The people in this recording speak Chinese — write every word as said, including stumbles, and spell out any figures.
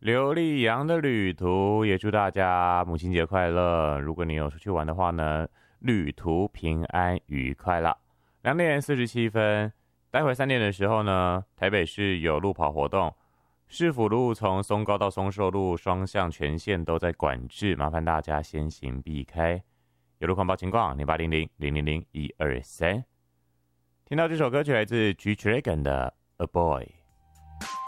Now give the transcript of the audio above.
刘力扬的旅途，也祝大家母亲节快乐。如果你有出去玩的话呢，旅途平安愉快啦。两点四十七分，待会三点的时候呢，台北市有路跑活动，市府路从松高到松寿路双向全线都在管制，麻烦大家先行避开。有路况报情况零八零零零零零一二三。听到这首歌曲来自 G Dragon 的 A Boy。